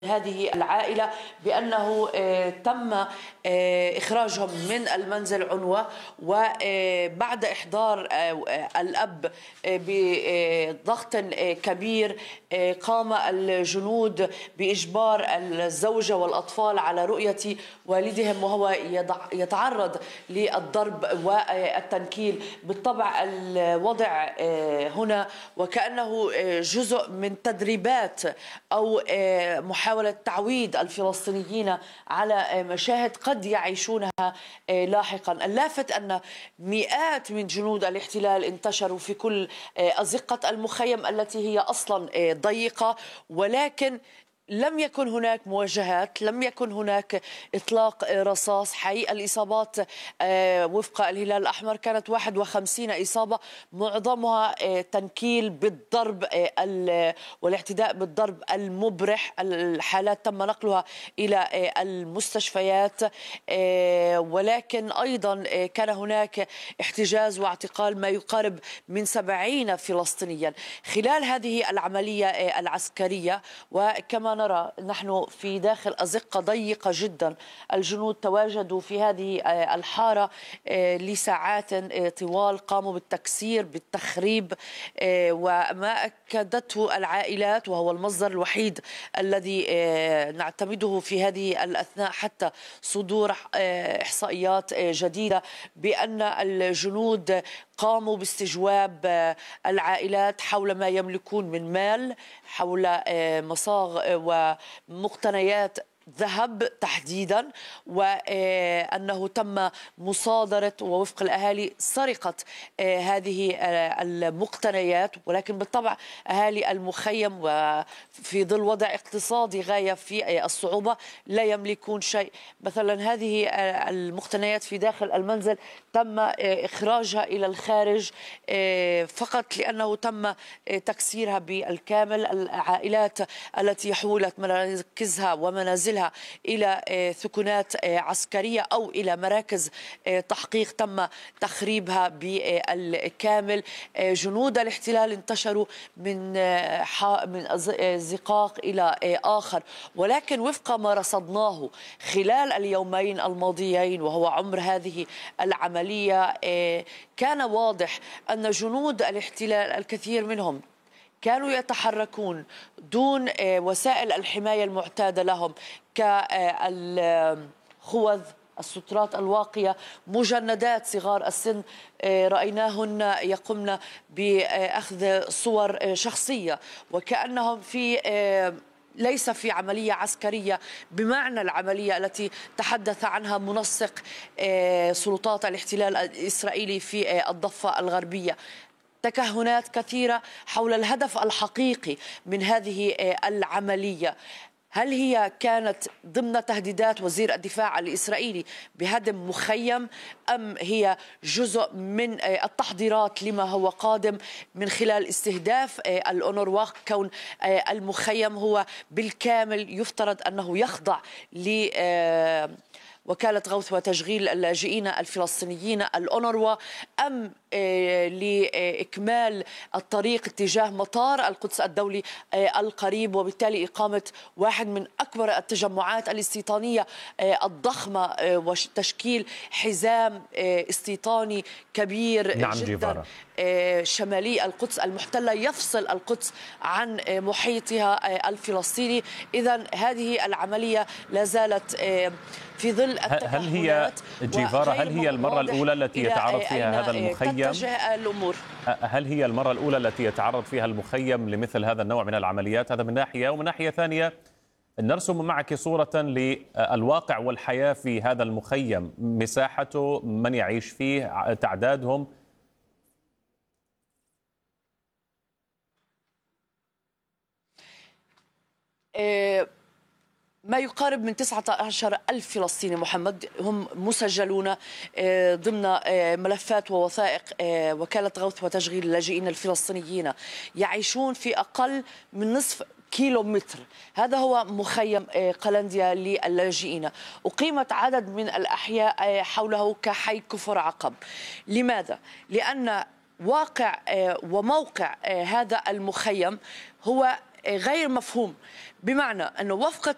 هذه العائلة بأنه تم إخراجهم من المنزل عنوة، وبعد إحضار الأب بضغط كبير قام الجنود بإجبار الزوجة والأطفال على رؤية والدهم وهو يتعرض للضرب والتنكيل. بالطبع الوضع هنا وكأنه جزء من تدريبات أو محاولة تعويد الفلسطينيين على مشاهد قد يعيشونها لاحقا. اللافت أن مئات من جنود الاحتلال انتشروا في كل أزقة المخيم التي هي أصلا ضيقة، ولكن لم يكن هناك مواجهات، لم يكن هناك إطلاق رصاص حي. الإصابات وفق الهلال الأحمر كانت 51 إصابة، معظمها تنكيل بالضرب والاعتداء بالضرب المبرح. الحالات تم نقلها إلى المستشفيات، ولكن أيضا كان هناك احتجاز واعتقال ما يقارب من 70 فلسطينيا خلال هذه العملية العسكرية. وكما نرى نحن في داخل أزقة ضيقة جدا، الجنود تواجدوا في هذه الحارة لساعات طوال، قاموا بالتكسير بالتخريب، وما أكدته العائلات وهو المصدر الوحيد الذي نعتمده في هذه الأثناء حتى صدور إحصائيات جديدة، بأن الجنود قاموا باستجواب العائلات حول ما يملكون من مال، حول مصاغ ومقتنيات ذهب تحديدا، وأنه تم مصادرة ووفق الأهالي سرقة هذه المقتنيات. ولكن بالطبع أهالي المخيم وفي ظل وضع اقتصادي غاية في الصعوبة لا يملكون شيء. مثلا هذه المقتنيات في داخل المنزل تم إخراجها إلى الخارج فقط لأنه تم تكسيرها بالكامل. العائلات التي حولت مراكزها ومنازلها إلى ثكنات عسكرية أو إلى مراكز تحقيق تم تخريبها بالكامل. جنود الاحتلال انتشروا من زقاق إلى آخر، ولكن وفق ما رصدناه خلال اليومين الماضيين وهو عمر هذه العملية كان واضح أن جنود الاحتلال الكثير منهم كانوا يتحركون دون وسائل الحماية المعتادة لهم كالخوذ، السترات الواقية، مجندات صغار السن رأيناهن يقمن بأخذ صور شخصية وكأنهم ليس في عملية عسكرية بمعنى العملية التي تحدث عنها منسق سلطات الاحتلال الإسرائيلي في الضفة الغربية. تكهنات كثيرة حول الهدف الحقيقي من هذه العملية. هل هي كانت ضمن تهديدات وزير الدفاع الإسرائيلي بهدم مخيم، أم هي جزء من التحضيرات لما هو قادم من خلال استهداف الأونروا، كون المخيم هو بالكامل يفترض أنه يخضع وكالة غوث وتشغيل اللاجئين الفلسطينيين الأونروا، أم لإكمال الطريق اتجاه مطار القدس الدولي القريب، وبالتالي إقامة واحد من أكبر التجمعات الاستيطانية الضخمة وتشكيل حزام استيطاني كبير جدا شمالي القدس المحتلة يفصل القدس عن محيطها الفلسطيني. إذن هذه العملية لا زالت في ظل التكهنات. هل هي المرة الأولى التي يتعرض فيها هذا المخيم؟ هل هي المرة الأولى التي يتعرض فيها المخيم لمثل هذا النوع من العمليات؟ هذا من ناحية، ومن ناحية ثانية نرسم معك صورة للواقع والحياة في هذا المخيم، مساحته، من يعيش فيه، تعدادهم. ما يقارب من 19,000 فلسطيني محمد هم مسجلون ضمن ملفات ووثائق وكالة غوث وتشغيل اللاجئين الفلسطينيين، يعيشون في أقل من نصف كيلومتر. هذا هو مخيم قلنديا للاجئين. أقيمت عدد من الأحياء حوله كحي كفر عقب. لماذا؟ لأن واقع وموقع هذا المخيم هو غير مفهوم، بمعنى أنه وفق